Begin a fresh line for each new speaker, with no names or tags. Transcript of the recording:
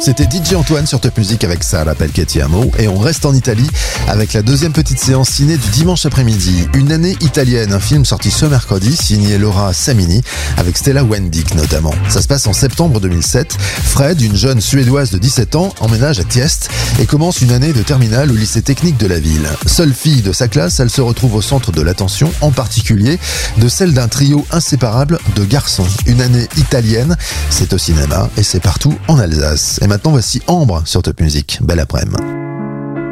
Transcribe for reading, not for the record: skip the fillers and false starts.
C'était DJ Antoine sur Top Music avec ça, l'appelle Katie Amo. Et on reste en Italie avec la deuxième petite séance ciné du dimanche après-midi. Une année italienne, un film sorti ce mercredi, signé Laura Samini, avec Stella Wendig notamment. Ça se passe en septembre 2007. Fred, une jeune Suédoise de 17 ans, emménage à Tiest et commence une année de terminale au lycée technique de la ville. Seule fille de sa classe, elle se retrouve au centre de l'attention, en particulier de celle d'un trio inséparable de garçons. Une année italienne, c'est au cinéma et c'est partout en Alsace. Et maintenant, voici Ambre sur Top Music. Belle après-midi.